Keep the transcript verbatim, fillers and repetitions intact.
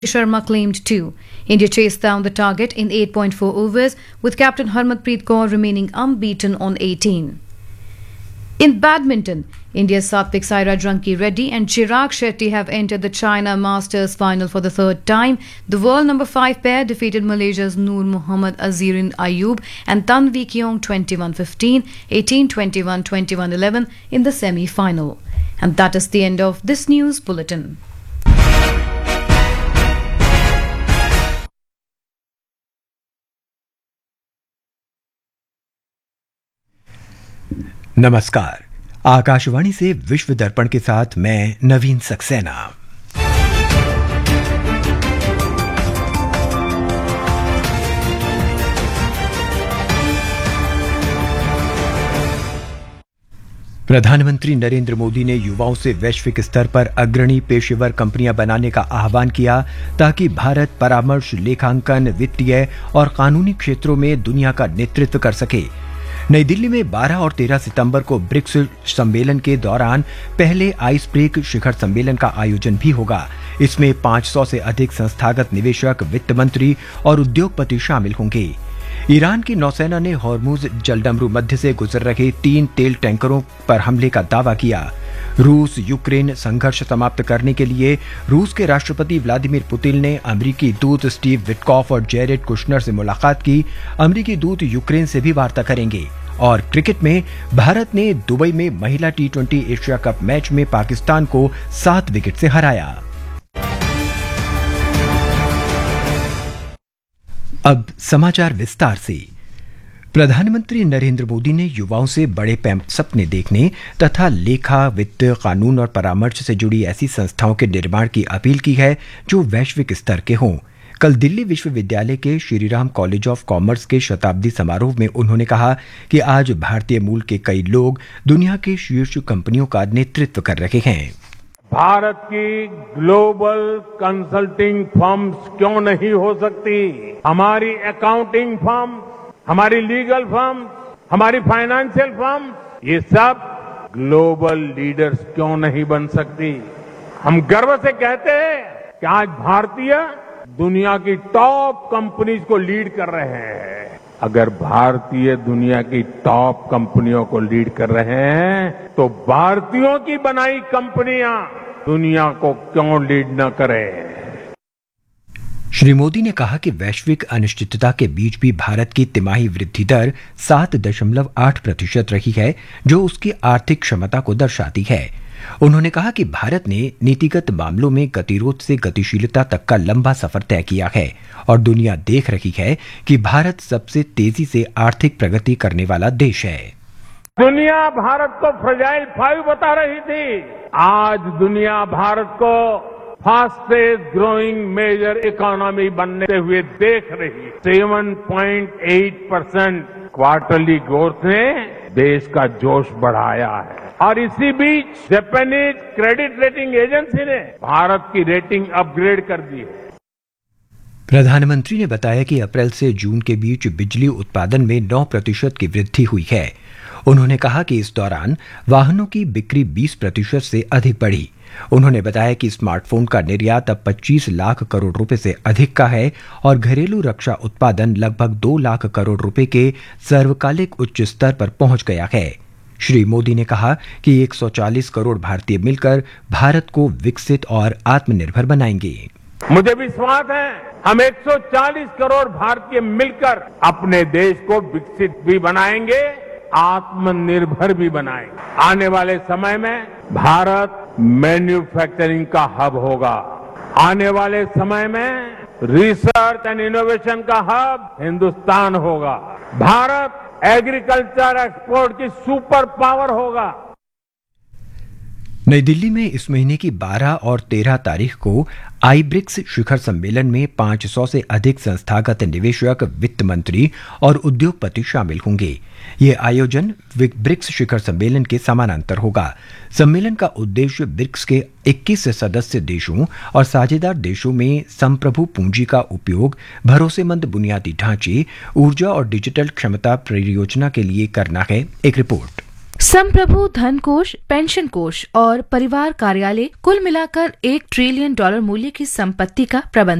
Sharma claimed two. India chased down the target in eight point four overs, with captain Harmanpreet Kaur remaining unbeaten on eighteen. In badminton, India's Satvik Sairaj Ranki Reddy and Chirag Shetty have entered the China Masters final for the third time. The world number five pair defeated Malaysia's Noor Muhammad Azharuddin Ayub and Tanvi Keong twenty-one fifteen, eighteen twenty-one, twenty-one eleven in the semi-final. And that is the end of this news bulletin. नमस्कार। आकाशवाणी से विश्व दर्पण के साथ मैं नवीन सक्सेना। प्रधानमंत्री नरेंद्र मोदी ने युवाओं से वैश्विक स्तर पर अग्रणी पेशेवर कंपनियां बनाने का आह्वान किया ताकि भारत परामर्श, लेखांकन, वित्तीय और कानूनी क्षेत्रों में दुनिया का नेतृत्व कर सके। नई दिल्ली में बारह और तेरह सितंबर को ब्रिक्स सम्मेलन के दौरान पहले आइस ब्रेक शिखर सम्मेलन का आयोजन भी होगा। इसमें पाँच सौ से अधिक संस्थागत निवेशक, वित्त मंत्री और उद्योगपति शामिल होंगे। ईरान की नौसेना ने हॉर्मुज जलडमरू मध्य से गुजर रहे तीन तेल टैंकरों पर हमले का दावा किया। रूस यूक्रेन संघर्ष समाप्त करने के लिए रूस के राष्ट्रपति व्लादिमीर पुतिन ने अमेरिकी दूत स्टीव विटकॉफ और जेरेड कुशनर से मुलाकात की। अमेरिकी दूत यूक्रेन से भी वार्ता करेंगे। और क्रिकेट में भारत ने दुबई में महिला T twenty Asia cup match में पाकिस्तान को सात विकेट से हराया। अब समाचार विस्तार से। प्रधानमंत्री नरेंद्र मोदी ने युवाओं से बड़े सपने देखने तथा लेखा, वित्त, कानून और परामर्श से जुड़ी ऐसी संस्थाओं के निर्माण की अपील की है जो वैश्विक स्तर के हों। कल दिल्ली विश्वविद्यालय के श्रीराम कॉलेज ऑफ कॉमर्स के शताब्दी समारोह में उन्होंने कहा कि आज भारतीय मूल के कई लोग दुनिया के शीर्ष कंपनियों का नेतृत्व कर रहे हैं। भारत की ग्लोबल कंसल्टिंग फर्म्स क्यों नहीं हो सकती? हमारी अकाउंटिंग फर्म, हमारी लीगल फर्म, हमारी फाइनेंशियल फर्म, ये सब ग्लोबल लीडर्स क्यों नहीं बन सकती? हम गर्व से कहते हैं कि आज भारतीय दुनिया की टॉप कंपनीज को लीड कर रहे हैं। अगर भारतीय दुनिया की टॉप कंपनियों को लीड कर रहे हैं तो भारतीयों की बनाई कंपनियां दुनिया को क्यों लीड न करें? श्री मोदी ने कहा कि वैश्विक अनिश्चितता के बीच भी भारत की तिमाही वृद्धि दर सात दशमलव आठ प्रतिशत रही है, जो उसकी आर्थिक क्षमता को दर्शाती है। उन्होंने कहा कि भारत ने नीतिगत मामलों में गतिरोध से गतिशीलता तक का लंबा सफर तय किया है और दुनिया देख रही है कि भारत सबसे तेजी से आर्थिक प्रगति करने वाला देश है। दुनिया भारत को फ्रजाइल फाइव बता रही थी। आज दुनिया भारत को फास्टेस्ट ग्रोइंग मेजर इकोनॉमी बनते हुए देख रही। Seven point eight percent quarterly growth ने देश का जोश बढ़ाया है। और इसी बीच जापानीज क्रेडिट रेटिंग एजेंसी ने भारत की रेटिंग अपग्रेड कर दी है। प्रधानमंत्री ने बताया कि अप्रैल से जून के बीच बिजली उत्पादन में नौ प्रतिशत की वृद्धि हुई है। उन्होंने कहा कि इस दौरान वाहनों की बिक्री बीस प्रतिशत से अधिक बढ़ी। उन्होंने बताया कि स्मार्टफोन का निर्यात अब पच्चीस लाख करोड़ रुपए से अधिक का है और घरेलू रक्षा उत्पादन लगभग दो लाख करोड़ रुपए के सर्वकालिक उच्च स्तर पर पहुंच गया है। श्री मोदी ने कहा कि एक सौ चालीस करोड़ भारतीय मिलकर भारत को विकसित और आत्मनिर्भर बनाएंगे। मुझे विश्वास है हम एक सौ चालीस करोड़ भारतीय मिलकर अपने देश को विकसित भी बनाएंगे, आत्मनिर्भर भी बनाएंगे। आने वाले समय में भारत मैन्युफैक्चरिंग का हब होगा। आने वाले समय में रिसर्च एंड इनोवेशन का हब हिंदुस्तान होगा। भारत एग्रीकल्चर एक्सपोर्ट की सुपर पावर होगा। नई दिल्ली में इस महीने की बारह और तेरह तारीख को आई ब्रिक्स शिखर सम्मेलन में पाँच सौ से अधिक संस्थागत निवेशक, वित्त मंत्री और उद्योगपति शामिल होंगे। ये आयोजन ब्रिक्स शिखर सम्मेलन के समानांतर होगा। सम्मेलन का उद्देश्य ब्रिक्स के इक्कीस सदस्य देशों और साझेदार देशों में संप्रभु पूंजी का उपयोग, भरोसेमंद बुनियादी ढांचे, ऊर्जा और डिजिटल क्षमता परियोजना के लिए करना है। एक रिपोर्ट। संप्रभु धन कोष, पेंशन कोष और परिवार कार्यालय कुल मिलाकर एक ट्रिलियन डॉलर मूल्य की संपत्ति का प्रबंधन